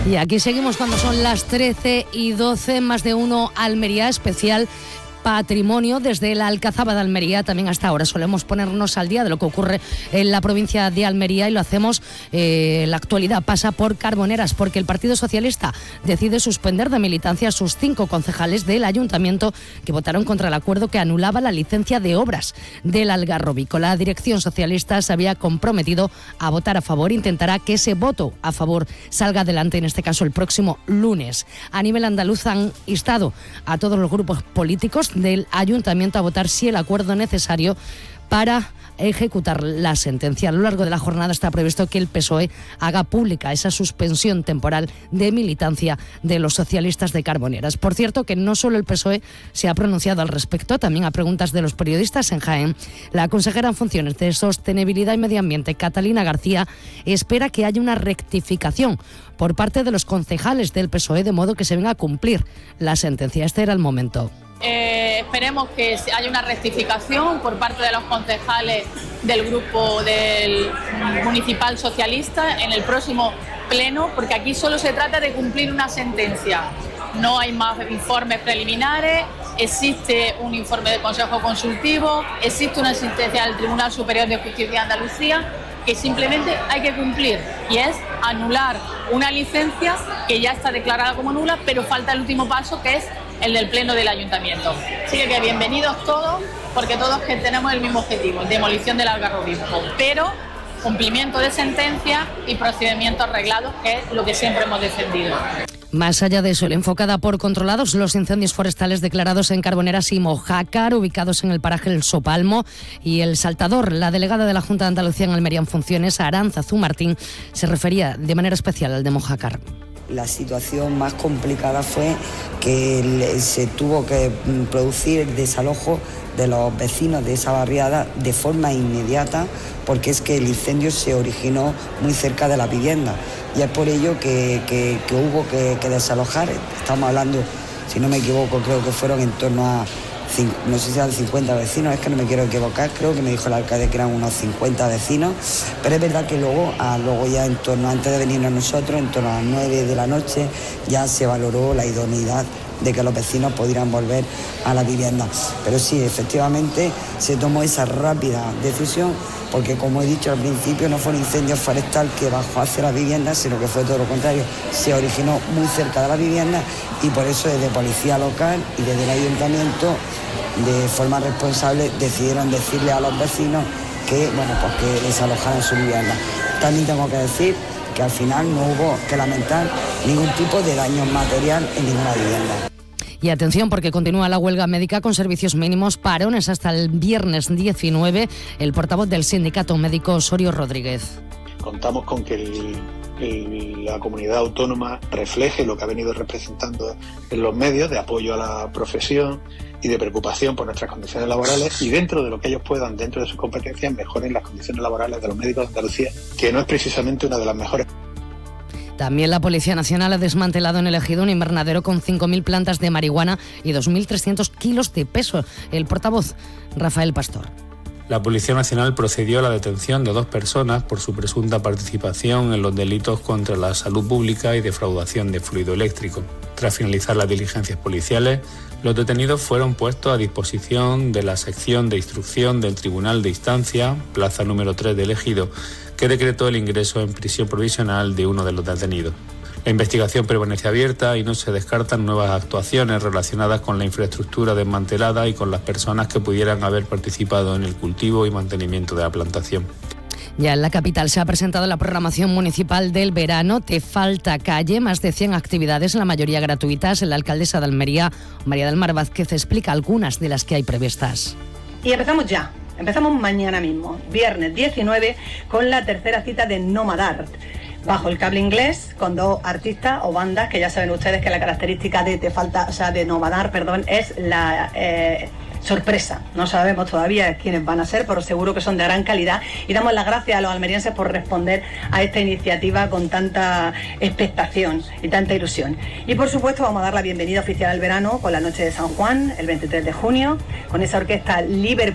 Y aquí seguimos cuando son las 13:12, más de uno Almería especial. Patrimonio desde la Alcazaba de Almería. También hasta ahora solemos ponernos al día de lo que ocurre en la provincia de Almería y lo hacemos, la actualidad pasa por Carboneras, porque el Partido Socialista decide suspender de militancia a sus 5 concejales del ayuntamiento que votaron contra el acuerdo que anulaba la licencia de obras del Algarrobico. La dirección socialista se había comprometido a votar a favor, intentará que ese voto a favor salga adelante, en este caso el próximo lunes. A nivel andaluz han instado a todos los grupos políticos del ayuntamiento a votar sí el acuerdo necesario para ejecutar la sentencia. A lo largo de la jornada está previsto que el PSOE haga pública esa suspensión temporal de militancia de los socialistas de Carboneras. Por cierto, que no solo el PSOE se ha pronunciado al respecto, también a preguntas de los periodistas en Jaén. La consejera en funciones de Sostenibilidad y Medio Ambiente, Catalina García, espera que haya una rectificación por parte de los concejales del PSOE, de modo que se venga a cumplir la sentencia. Este era el momento. Esperemos que haya una rectificación por parte de los concejales del grupo del municipal socialista en el próximo pleno, porque aquí solo se trata de cumplir una sentencia. No hay más informes preliminares, existe un informe del Consejo Consultivo, existe una sentencia del Tribunal Superior de Justicia de Andalucía que simplemente hay que cumplir, y es anular una licencia que ya está declarada como nula, pero falta el último paso, que es el del pleno del ayuntamiento. Así que bienvenidos todos, porque todos que tenemos el mismo objetivo, demolición del Algarrobico, pero cumplimiento de sentencia y procedimientos arreglados, que es lo que siempre hemos defendido. Más allá de eso, el enfoque da por controlados los incendios forestales declarados en Carboneras y Mojácar, ubicados en el paraje El Sopalmo y El Saltador. La delegada de la Junta de Andalucía en Almería en funciones, Arantzazu Martín, se refería de manera especial al de Mojácar. La situación más complicada fue que se tuvo que producir el desalojo de los vecinos de esa barriada de forma inmediata, porque es que el incendio se originó muy cerca de la vivienda y es por ello que hubo que desalojar. Estamos hablando, si no me equivoco, creo que fueron en torno a, no sé si eran 50 vecinos, es que no me quiero equivocar, creo que me dijo el alcalde que eran unos 50 vecinos, pero es verdad que luego ya en torno, antes de venirnos nosotros, en torno a las 9 de la noche, ya se valoró la idoneidad de que los vecinos pudieran volver a la vivienda. Pero sí, efectivamente, se tomó esa rápida decisión, porque como he dicho al principio, no fue un incendio forestal que bajó hacia la vivienda, sino que fue todo lo contrario, se originó muy cerca de la vivienda, y por eso desde Policía Local y desde el Ayuntamiento, de forma responsable, decidieron decirle a los vecinos que desalojaran su vivienda. También tengo que decir que al final no hubo que lamentar ningún tipo de daño material en ninguna vivienda. Y atención, porque continúa la huelga médica con servicios mínimos, parones hasta el viernes 19. El portavoz del sindicato médico, Osorio Rodríguez. Contamos con que la comunidad autónoma refleje lo que ha venido representando en los medios de apoyo a la profesión y de preocupación por nuestras condiciones laborales, y dentro de lo que ellos puedan, dentro de sus competencias, mejoren las condiciones laborales de los médicos de Andalucía, que no es precisamente una de las mejores. También la Policía Nacional ha desmantelado en el Ejido un invernadero con 5.000 plantas de marihuana y 2.300 kilos de peso. El portavoz, Rafael Pastor. La Policía Nacional procedió a la detención de 2 personas por su presunta participación en los delitos contra la salud pública y defraudación de fluido eléctrico. Tras finalizar las diligencias policiales, los detenidos fueron puestos a disposición de la sección de instrucción del Tribunal de Instancia, plaza número 3 del Ejido, que decretó el ingreso en prisión provisional de uno de los detenidos. La investigación permanece abierta y no se descartan nuevas actuaciones relacionadas con la infraestructura desmantelada y con las personas que pudieran haber participado en el cultivo y mantenimiento de la plantación. Ya en la capital se ha presentado la programación municipal del verano. Te falta calle, más de 100 actividades, la mayoría gratuitas. La alcaldesa de Almería, María del Mar Vázquez, explica algunas de las que hay previstas. Y empezamos ya. Empezamos mañana mismo, viernes 19, con la tercera cita de Nomadart, bajo el cable inglés, con 2 artistas o bandas, que ya saben ustedes que la característica de Nomadart, es la sorpresa. No sabemos todavía quiénes van a ser, pero seguro que son de gran calidad, y damos las gracias a los almerienses por responder a esta iniciativa con tanta expectación y tanta ilusión. Y por supuesto vamos a dar la bienvenida oficial al verano con la Noche de San Juan, el 23 de junio, con esa orquesta Liverpool